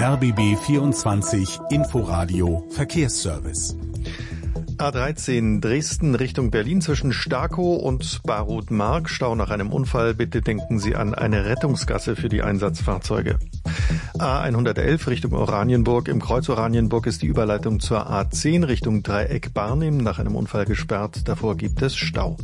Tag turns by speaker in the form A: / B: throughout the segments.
A: RBB 24 Inforadio Verkehrsservice.
B: A13 Dresden Richtung Berlin zwischen Starkow und Barroth-Mark. Stau nach einem Unfall. Bitte denken Sie an eine Rettungsgasse für die Einsatzfahrzeuge. A111 Richtung Oranienburg. Im Kreuz Oranienburg ist die Überleitung zur A10 Richtung Dreieck Barnim nach einem Unfall gesperrt. Davor gibt es Stau.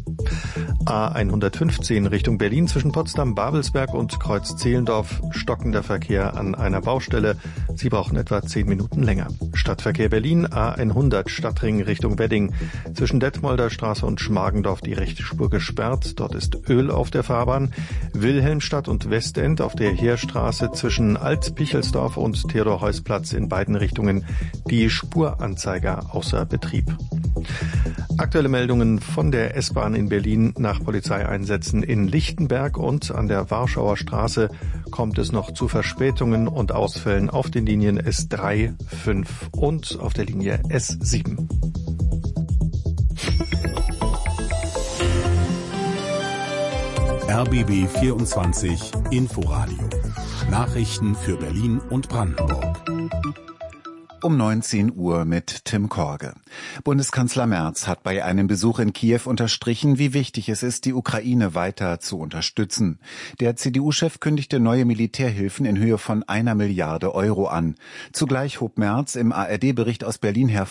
B: A115 Richtung Berlin zwischen Potsdam-Babelsberg und Kreuz Zehlendorf. Stockender Verkehr an einer Baustelle. Sie brauchen etwa 10 Minuten länger. Stadtverkehr Berlin A100 Stadtring Richtung Wedding. Zwischen Detmolder Straße und Schmargendorf die rechte Spur gesperrt. Dort ist Öl auf der Fahrbahn. Wilhelmstadt und Westend auf der Heerstraße zwischen Alt-Pichelsdorf und Theodor-Heuss-Platz in beiden Richtungen die Spuranzeiger außer Betrieb. Aktuelle Meldungen von der S-Bahn in Berlin. Nach Polizeieinsätzen in Lichtenberg und an der Warschauer Straße kommt es noch zu Verspätungen und Ausfällen auf den Linien S3, 5 und auf der Linie S7.
A: RBB 24 Inforadio. Nachrichten für Berlin und Brandenburg.
C: Um 19 Uhr mit Tim Korge. Bundeskanzler Merz hat bei einem Besuch in Kiew unterstrichen, wie wichtig es ist, die Ukraine weiter zu unterstützen. Der CDU-Chef kündigte neue Militärhilfen in Höhe von 1 Milliarde Euro an. Zugleich hob Merz im ARD-Bericht aus Berlin hervor,